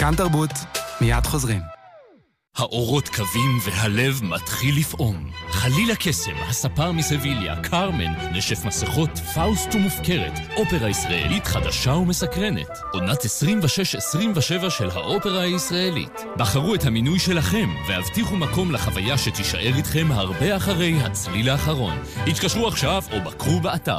כאן תרבות, מיד חוזרים. האורות קווים והלב מתחיל לפעום. חלילה קסם, הספר מסביליה, קרמן, נשף מסכות, פאוסט ומופקרת. אופרה ישראלית חדשה ומסקרנת. עונת 26-27 של האופרה הישראלית. בחרו את המינוי שלכם והבטיחו מקום לחוויה שתישאר איתכם הרבה אחרי הצליל האחרון. התקשרו עכשיו או בקרו באתר.